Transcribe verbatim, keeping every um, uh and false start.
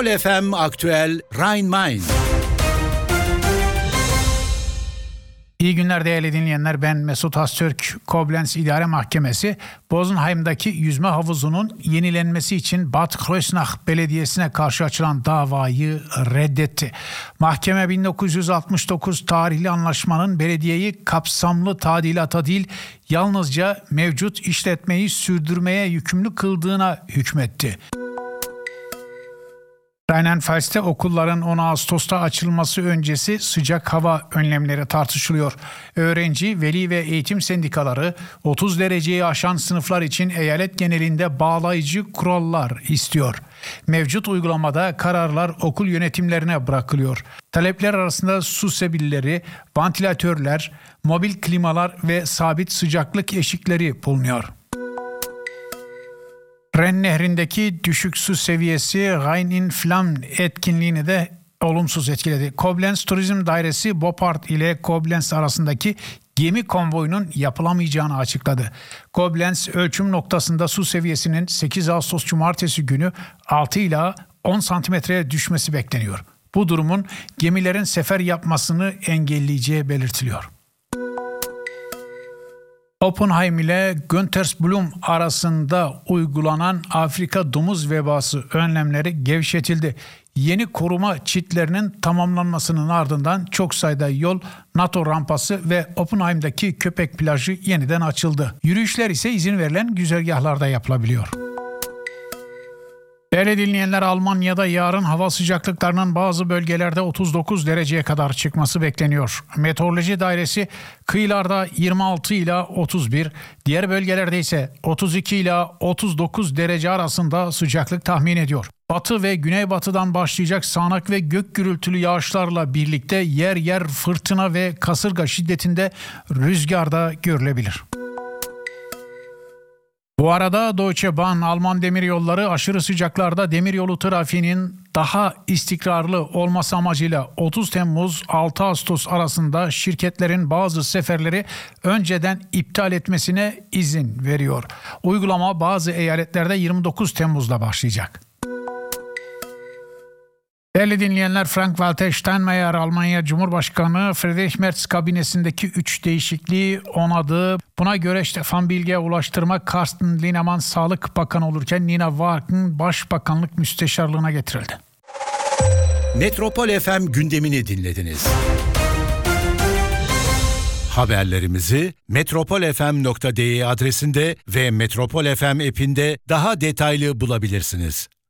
F M Aktüel Rhein-Main. İyi günler değerli dinleyenler, ben Mesut Haztürk. Koblenz İdare Mahkemesi, Bozenheim'daki yüzme havuzunun yenilenmesi için Bad Kreuznach Belediyesi'ne karşı açılan davayı reddetti. Mahkeme bin dokuz yüz altmış dokuz tarihli anlaşmanın belediyeyi kapsamlı tadilata değil, yalnızca mevcut işletmeyi sürdürmeye yükümlü kıldığına hükmetti. Rheinland-Pfalz'te okulların on Ağustos'ta açılması öncesi sıcak hava önlemleri tartışılıyor. Öğrenci, veli ve eğitim sendikaları otuz dereceyi aşan sınıflar için eyalet genelinde bağlayıcı kurallar istiyor. Mevcut uygulamada kararlar okul yönetimlerine bırakılıyor. Talepler arasında su sebilleri, vantilatörler, mobil klimalar ve sabit sıcaklık eşikleri bulunuyor. Ren Nehri'ndeki düşük su seviyesi Rhein in Flammen etkinliğini de olumsuz etkiledi. Koblenz Turizm Dairesi Bopart ile Koblenz arasındaki gemi konvoyunun yapılamayacağını açıkladı. Koblenz ölçüm noktasında su seviyesinin sekiz Ağustos Cumartesi günü altı ila on santimetreye düşmesi bekleniyor. Bu durumun gemilerin sefer yapmasını engelleyeceği belirtiliyor. Oppenheim ile Güntersblum arasında uygulanan Afrika domuz vebası önlemleri gevşetildi. Yeni koruma çitlerinin tamamlanmasının ardından çok sayıda yol, NATO rampası ve Oppenheim'daki köpek plajı yeniden açıldı. Yürüyüşler ise izin verilen güzergahlarda yapılabiliyor. Değerli dinleyenler, Almanya'da yarın hava sıcaklıklarının bazı bölgelerde otuz dokuz dereceye kadar çıkması bekleniyor. Meteoroloji Dairesi kıyılarda yirmi altı ila otuz bir, diğer bölgelerde ise otuz iki ila otuz dokuz derece arasında sıcaklık tahmin ediyor. Batı ve güneybatıdan başlayacak sağanak ve gök gürültülü yağışlarla birlikte yer yer fırtına ve kasırga şiddetinde rüzgar da görülebilir. Bu arada Deutsche Bahn, Alman demiryolları aşırı sıcaklarda demiryolu trafiğinin daha istikrarlı olması amacıyla otuz Temmuz altı Ağustos arasında şirketlerin bazı seferleri önceden iptal etmesine izin veriyor. Uygulama bazı eyaletlerde yirmi dokuz Temmuz'da başlayacak. Değerli dinleyenler, Frank-Walter Steinmeier, Almanya Cumhurbaşkanı Friedrich Merz kabinesindeki üç değişikliği onadı. Buna göre Stefan Bilge Ulaştırma, Carsten Linnemann Sağlık Bakanı olurken Nina Wagen Başbakanlık Müsteşarlığına getirildi. Metropol F M gündemini dinlediniz. Haberlerimizi metropol f m nokta d e adresinde ve Metropol F M app'inde daha detaylı bulabilirsiniz.